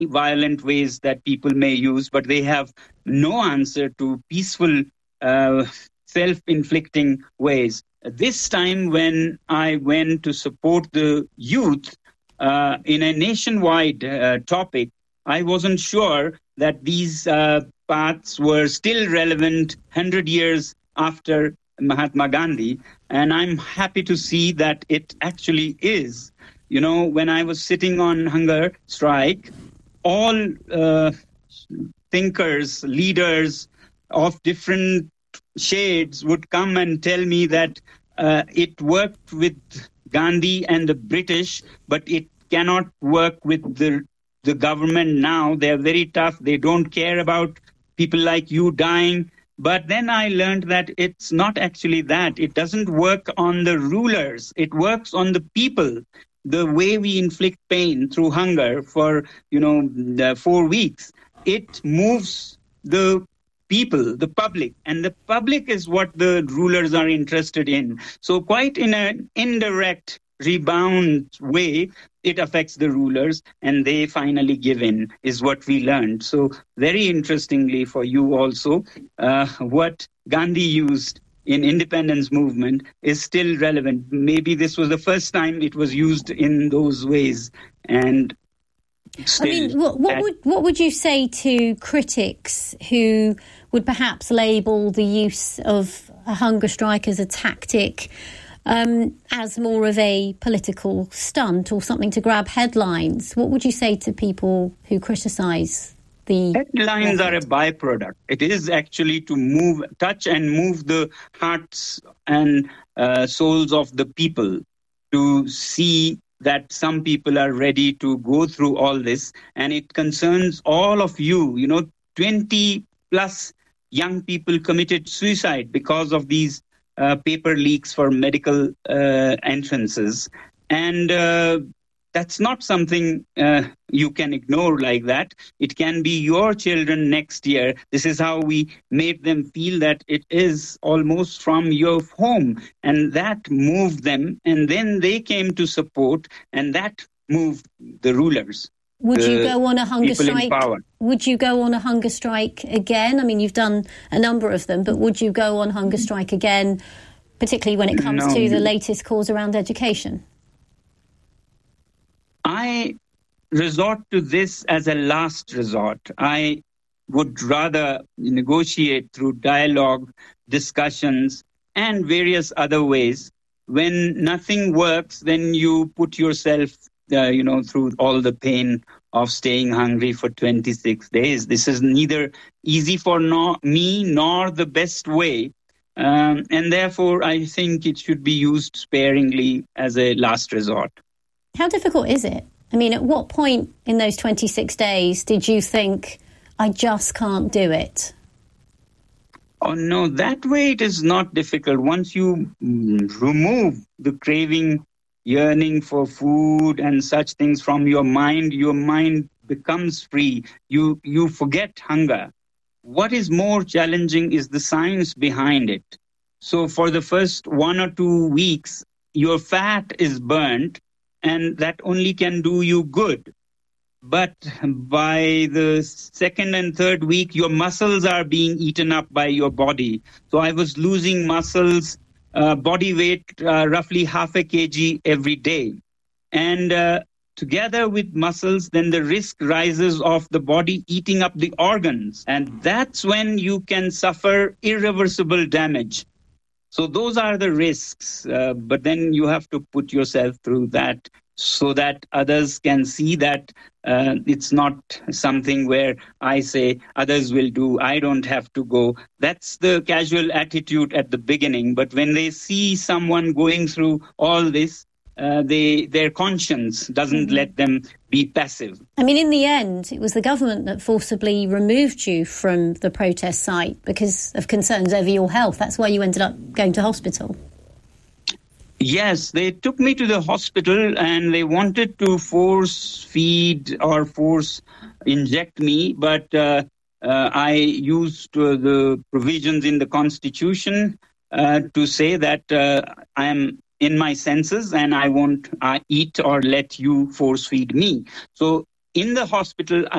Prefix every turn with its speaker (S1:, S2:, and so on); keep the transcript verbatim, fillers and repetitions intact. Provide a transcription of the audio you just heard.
S1: violent ways that people may use, but they have no answer to peaceful, uh, self-inflicting ways. This time when I went to support the youth uh, in a nationwide uh, topic, I wasn't sure that these uh, paths were still relevant one hundred years after Mahatma Gandhi. And I'm happy to see that it actually is. You know, when I was sitting on hunger strike, all uh, thinkers, leaders of different shades would come and tell me that uh, it worked with Gandhi and the British, but it cannot work with the the government now. They're very tough. They don't care about people like you dying. But then I learned that it's not actually that. It doesn't work on the rulers. It works on the people. The way we inflict pain through hunger for, you know, the four weeks, it moves the people, the public, and the public is what the rulers are interested in. So quite in an indirect rebound way, it affects the rulers and they finally give in, is what we learned. So very interestingly for you also, uh, what Gandhi used in independence movement is still relevant. Maybe this was the first time it was used in those ways. And still,
S2: I mean, what, what would what would you say to critics who would perhaps label the use of a hunger strike as a tactic um, as more of a political stunt or something to grab headlines? What would you say to people who criticise the
S1: headlines are a byproduct? It is actually to move, touch and move the hearts and uh, souls of the people, to see that some people are ready to go through all this. And it concerns all of you. You know, twenty plus young people committed suicide because of these uh, paper leaks for medical uh, entrances. And uh, that's not something uh, you can ignore like that. It can be your children next year. This is how we made them feel that it is almost from your home. And that moved them. And then they came to support, and that moved the rulers.
S2: Would you go on a hunger strike? Would you go on a hunger strike again? I mean, you've done a number of them, but would you go on hunger strike again, particularly when it comes
S1: no.
S2: to the latest cause around education?
S1: I resort to this as a last resort. I would rather negotiate through dialogue, discussions, and various other ways. When nothing works, then you put yourself Uh, you know, through all the pain of staying hungry for twenty-six days. This is neither easy for no, me nor the best way. Um, and therefore, I think it should be used sparingly as a last resort.
S2: How difficult is it? I mean, at what point in those twenty-six days did you think, I just can't do it?
S1: Oh, no, that way it is not difficult. Once you mm, remove the craving, yearning for food and such things from your mind, your mind becomes free. You you forget hunger. What is more challenging is the science behind it. So for the first one or two weeks, your fat is burnt, and that only can do you good. But by the second and third week, your muscles are being eaten up by your body. So I was losing muscles, Uh, body weight, uh, roughly half a kg every day. And uh, together with muscles, then the risk rises of the body eating up the organs. And that's when you can suffer irreversible damage. So those are the risks. Uh, but then you have to put yourself through that so that others can see that uh, it's not something where I say others will do, I don't have to go. That's the casual attitude at the beginning. But when they see someone going through all this, uh, they their conscience doesn't mm-hmm. let them be passive.
S2: I mean, in the end, it was the government that forcibly removed you from the protest site because of concerns over your health. That's why you ended up going to hospital.
S1: Yes, they took me to the hospital and they wanted to force feed or force inject me, but uh, uh, I used uh, the provisions in the Constitution uh, to say that uh, I am in my senses and I won't uh, eat or let you force feed me. So in the hospital,